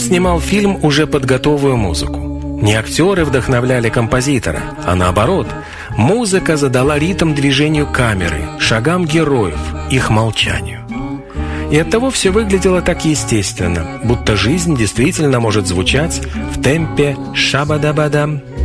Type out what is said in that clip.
снимал фильм уже под готовую музыку. Не актеры вдохновляли композитора, а наоборот, музыка задала ритм движению камеры, шагам героев, их молчанию. И оттого все выглядело так естественно, будто жизнь действительно может звучать в темпе шабадабадам,